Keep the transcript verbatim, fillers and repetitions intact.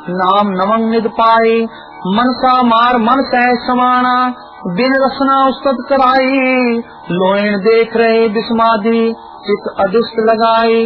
नाम नमंग निध पाए, मनसा मार मन सह समाना, बिन रसना उस्तत कराई, लोयण देख रहे विस्मादी, चित अदुष्ट लगाई।